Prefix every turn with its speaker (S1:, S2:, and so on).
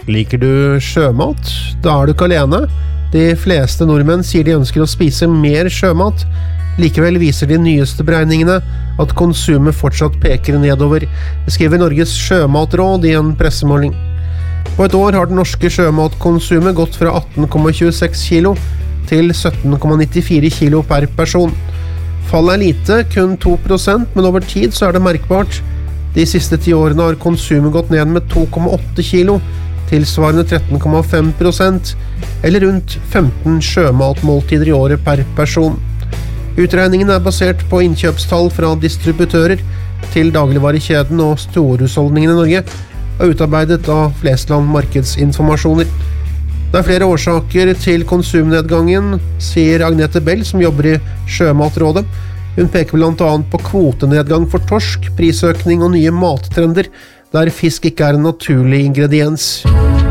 S1: Liker du sjømat? Da du ikke alene. De fleste nordmenn sier de ønsker å spise mer sjømat. Likevel viser de nyeste beregningene at konsumet fortsatt peker nedover. Det skriver Norges sjømatråd i en pressemåling. På et år har det norske sjømatkonsumet gått fra 18,26 kilo til 17,94 kilo per person. Fallet lite, kun 2%, men over tid så det merkbart. De siste 10 årene har konsumet gått ned med 2,8 kilo, tilsvarende 13,5%, eller rundt 15 sjømatmåltider i året per person. Utregningen basert på innkjøpstall fra distributører til dagligvarekjeden og storhusholdningene i Norge, og utarbeidet av Flesland markedsinformasjoner. Det flere årsaker til konsumnedgangen, sier Agnete Bell, som jobber i Sjømatrådet. Hun peker blant annet på kvotenedgang for torsk, prisøkning og nye mattrender, der fisk ikke en naturlig ingrediens.